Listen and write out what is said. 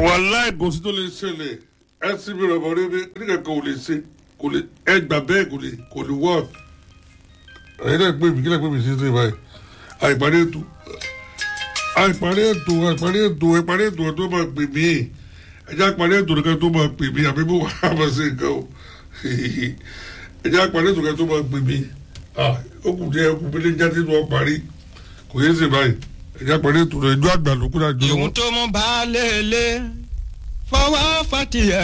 wàláì kò sí tó lè ṣẹlẹ̀ ẹ̀sìn mi rọ̀bọ̀ rẹ̀ ní kankan ò lè ṣe kò lè ẹgbà bẹ́ẹ̀ kò lè wọ́ọ̀k ẹ̀yin náà pè mí kí náà pè mí sí ṣe báyìí àìparí ètò ẹ̀ tó máa pè mí ẹ̀jẹ̀ àparí ètò nìkan tó máa pè mí àbí mo wà á máa ṣe nǹkan o ẹ̀jẹ̀ àparí ètò nìkan tó máa pè mí ó kù díẹ̀ ó kù bí lè jáde tó wọ́n parí kò yé ṣe báyìí ẹ̀jẹ̀ àparí ètò rẹ̀ ìjọ àgbà ló kúrò àjọ lọ́wọ́. ìhun tó mú baálé ilé fọwọ́ fàtìyẹ.